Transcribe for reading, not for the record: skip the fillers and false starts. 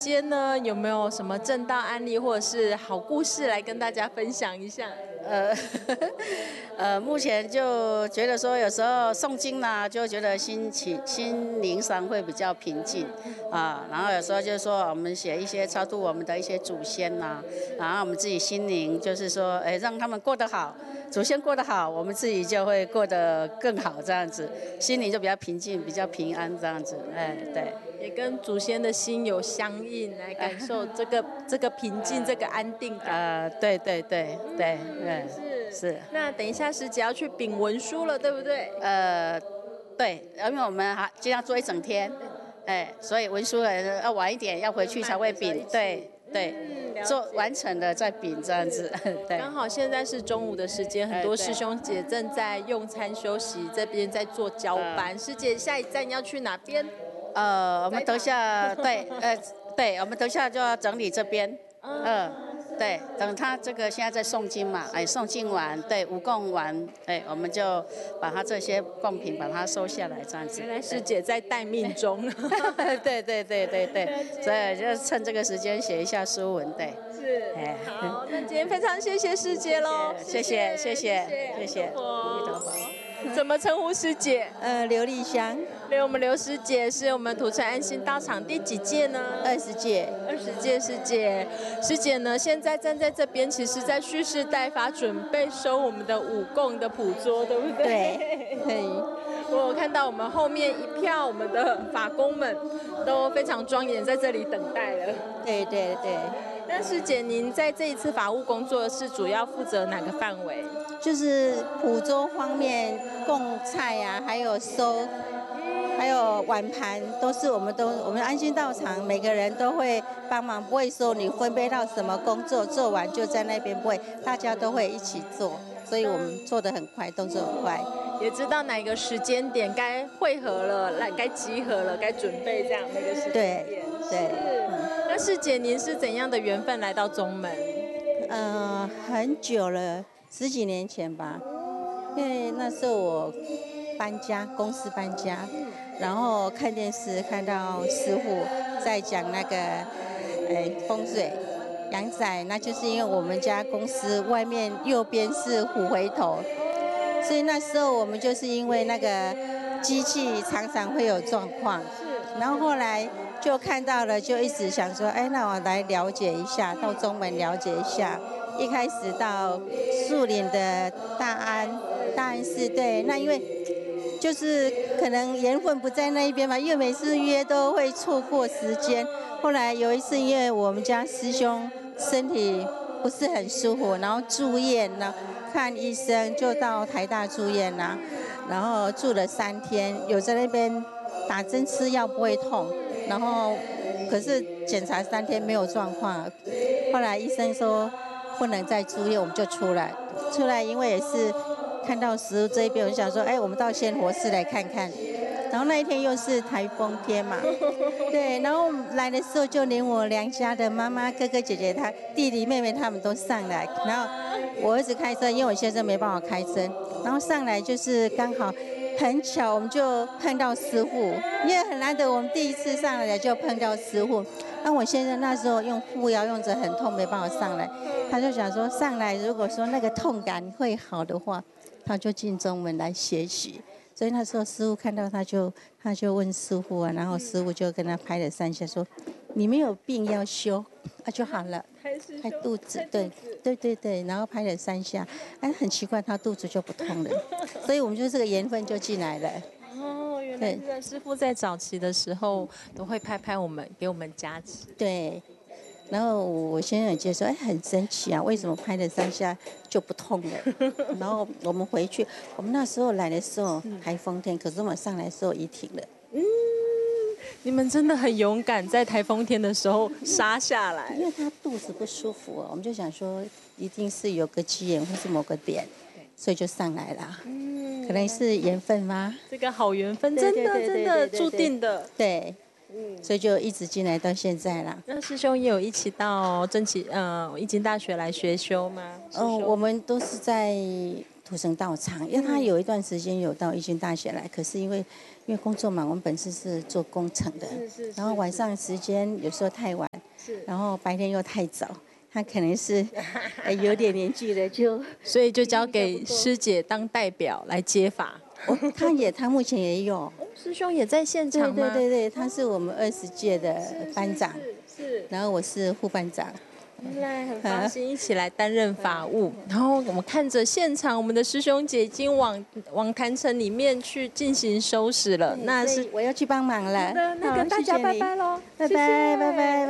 间呢，有没有什么正道案例或者是好故事来跟大家分享一下？ 呃，目前就觉得说，有时候诵经呢，就觉得心灵上会比较平静啊。然后有时候就是说，我们写一些超度我们的一些祖先呐，然后我们自己心灵就是说，让他们过得好，祖先过得好，我们自己就会过得更好，这样子，心灵就比较平静，比较平安这样子。对。 也跟祖先的心有相应，来感受这个平静、这个安定感。 对，是。 那等一下师姐要去禀文书了，对不对？ 对，因为我们今天要做一整天，所以文书要晚一点，要回去才会禀。对，做完成了再禀这样子。对。 刚好现在是中午的时间，很多师兄姐正在用餐休息，这边在做交班。师姐下一站要去哪边？ 我们等下我们等下就要整理这边。对，等他这个现在在诵经嘛，诵经完，对，五供完，我们就把他这些贡品把它收下来，这样子。 原来师姐在待命中。 对，所以就趁这个时间写一下书文，对。 是。好，那今天非常谢谢师姐喽， 谢谢。 怎么称呼师姐？ 刘丽香。 我们刘师姐是我们土城安心道场第几届呢 ？20届。 20届师姐。师姐呢，现在站在这边，其实在蓄势待发，准备收我们的五供的普桌，对不对？ 对，可以。 我有看到我们后面一票我们的法工们都非常庄严，在这里等待了。 对。 那师姐，您在这一次法务工作是主要负责哪个范围？ 就是普桌方面供菜啊，还有收，还有碗盘，我们安心道场每个人都会帮忙，不会说你分配到什么工作，做完就在那边，不会，大家都会一起做，所以我们做得很快，动作很快， 也知道哪个时间点该汇合了，该集合了，该准备这样那个时间点。 对。 那师姐，您是怎样的缘分来到中门？ 很久了，10几年前吧，因为那时候我搬家，公司搬家，然后看电视看到师父在讲那个风水阳宅，那就是因为我们家公司外面右边是虎回头，所以那时候我们就是因为那个机器常常会有状况，然后后来就看到了，就一直想说，那我来了解一下，到中门了解一下。一开始到树林的大安寺，对，那因为就是可能缘分不在那一边嘛，因为每次约都会错过时间。后来有一次，因为我们家师兄身体不是很舒服，然后住院了，看医生就到台大住院啦，然后住了3天，有在那边打针吃药不会痛，然后可是检查3天没有状况，后来医生说不能再住院，我们就出来，因为也是看到食物这一边，我就想说，我们到仙佛寺来看看。然后那一天又是台风天嘛，对，然后来的时候就连我娘家的妈妈、哥哥姐姐、他弟弟妹妹他们都上来，然后我儿子开车，因为我先生没办法开车，然后上来就是刚好很巧，我们就碰到师父，因为很难得我们第一次上来就碰到师父。那我先生那时候用护腰用着很痛，没办法上来，他就想说上来如果说那个痛感会好的话，他就进中门来学习。所以那时候师父看到他就问师父啊，然后师父就跟他拍了3下，说你没有病要修就好了。拍肚子，对，然后拍了3下，很奇怪，他肚子就不痛了。所以我们就这个缘分就进来了。 原来这个师父在早期的时候都会拍我们，给我们加持。 对。然后我先生也接受，很神奇啊，为什么拍了3下就不痛了？然后我们回去，我们那时候来的时候台风天，可是我们上来的时候雨停了。 你们真的很勇敢，在台风天的时候杀下来。 因为他肚子不舒服我们就想说一定是有个机缘或是某个点，所以就上来了。可能是缘分吗？ 这个好缘分，真的注定的。 对。所以就一直进来到现在啦。 那师兄也有一起到义经大学来学修吗？ 我们都是在土生道长，因为他有一段时间有到义军大学来，可是因为工作忙，我们本身是做工程的，然后晚上时间有时候太晚，然后白天又太早，他可能是有点年纪了， 所以就交给师姐当代表来接法。 他目前也有， 师兄也在现场吗？ 对，他是我们20届的班长， 是， 然后我是副班长。 原来很放心一起来担任法务，然后我们看着现场，我们的师兄姐已经往坛城里面去进行收拾了。那是我要去帮忙了。 那跟大家拜拜喽， 拜拜。